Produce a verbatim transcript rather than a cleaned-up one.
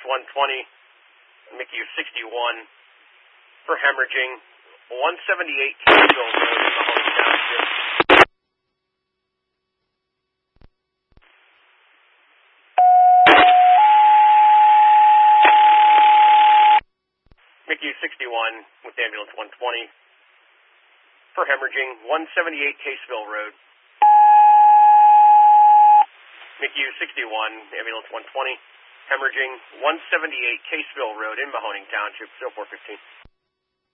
one twenty, M I C U sixty-one, for hemorrhaging, one seventy-eight Kingsville Road in Mahoney Township. M I C U sixty-one with ambulance one twenty, for hemorrhaging, one seventy-eight Caseville Road. M I C U sixty-one, ambulance one twenty, hemorrhaging, one seventy-eight Caseville Road in Mahoning Township, oh four fifteen.